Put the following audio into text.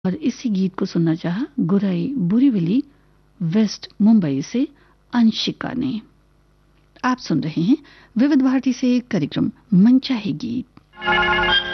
और इसी गीत को सुनना चाहा गुराई बुरीविली वेस्ट मुंबई से अंशिका ने। आप सुन रहे हैं विविध भारती से कार्यक्रम मनचाहे गीत।